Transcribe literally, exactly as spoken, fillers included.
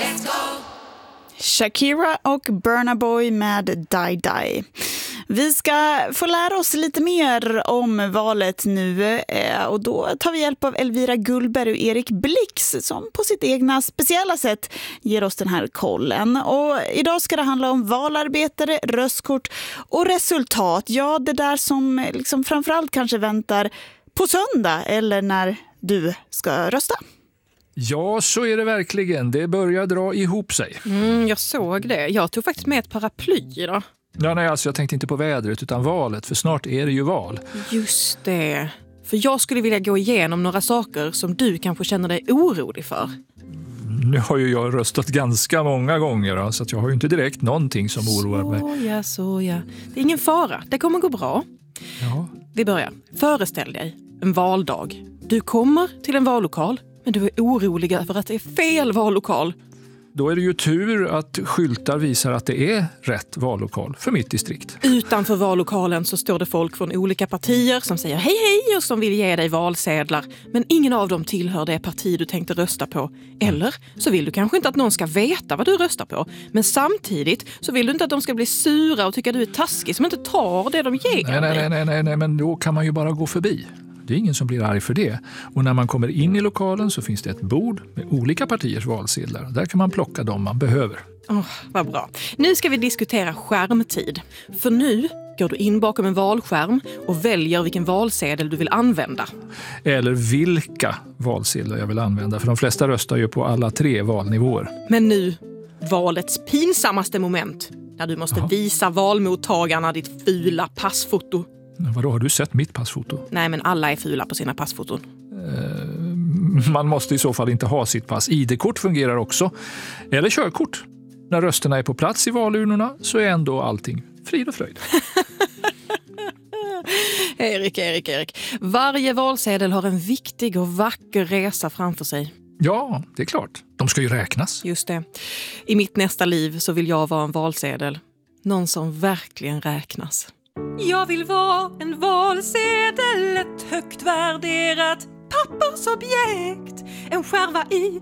Shakira och Burna Boy med Die Die. Vi ska få lära oss lite mer om valet nu och då tar vi hjälp av Elvira Gullberg och Erik Blix som på sitt egna speciella sätt ger oss den här kollen. Och idag ska det handla om valarbetare, röstkort och resultat. Ja, det där som liksom framförallt kanske väntar på söndag eller när du ska rösta. Ja, så är det verkligen. Det börjar dra ihop sig. Mm, jag såg det. Jag tog faktiskt med ett paraply då. Ja, nej, alltså jag tänkte inte på vädret utan valet, för snart är det ju val. Just det. För jag skulle vilja gå igenom några saker som du kanske känner dig orolig för. Nu har ju jag röstat ganska många gånger, så att jag har ju inte direkt någonting som oroar mig. Så ja, så ja. Det är ingen fara. Det kommer gå bra. Ja. Vi börjar. Föreställ dig en valdag. Du kommer till en vallokal, men du är orolig över att det är fel vallokal. Då är det ju tur att skyltar visar att det är rätt vallokal för mitt distrikt. Utanför vallokalen så står det folk från olika partier som säger hej hej och som vill ge dig valsedlar. Men ingen av dem tillhör det parti du tänkte rösta på. Eller så vill du kanske inte att någon ska veta vad du röstar på. Men samtidigt så vill du inte att de ska bli sura och tycka att du är taskig som inte tar det de ger nej, nej, nej, nej, nej, men då kan man ju bara gå förbi. Det är ingen som blir arg för det. Och när man kommer in i lokalen så finns det ett bord med olika partiers valsedlar. Där kan man plocka dem man behöver. Oh, vad bra. Nu ska vi diskutera skärmtid. För nu går du in bakom en valskärm och väljer vilken valsedel du vill använda. Eller vilka valsedlar jag vill använda. För de flesta röstar ju på alla tre valnivåer. Men nu, valets pinsammaste moment. När du måste Jaha. visa valmottagarna ditt fula passfoto. Vadå, har du sett mitt passfoto? Nej, men alla är fula på sina passfoton. Eh, man måste i så fall inte ha sitt pass. I D-kort fungerar också. Eller körkort. När rösterna är på plats i valurnorna så är ändå allting frid och fröjd. Erik, Erik, Erik. Varje valsedel har en viktig och vacker resa framför sig. Ja, det är klart. De ska ju räknas. Just det. I mitt nästa liv så vill jag vara en valsedel. Någon som verkligen räknas. Jag vill vara en valsedel, ett högt värderat pappersobjekt. En skärva i